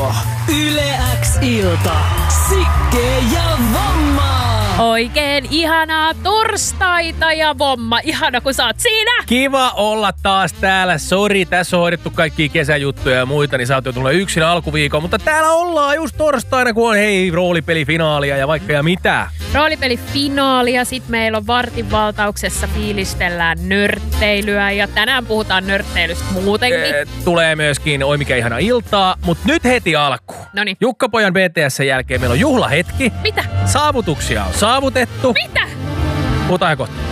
aatua. Yle X ilta. Sikke ja Vamma. Oikein ihanaa torstaita ja Vomma. Ihana kun sä oot siinä. Kiva olla taas täällä. Sori, tässä on hoidettu kaikkia kesäjuttuja ja muita, niin sä oot jo tullut yksin alkuviikon. Mutta täällä ollaan just torstaina, kun on roolipelifinaalia ja vaikka ja mitä. Roolipelifinaalia, sit meillä on vartin valtauksessa fiilistellään nörtteilyä ja tänään puhutaan nörtteilystä muutenkin. Tulee myöskin Oi mikä ihana iltaa, mutta nyt heti alkuun. Noniin. Jukka-pojan BTS:n jälkeen meillä on juhlahetki. Mitä? Saavutuksia on saavutettu. Mitä? Puhutaan kohta.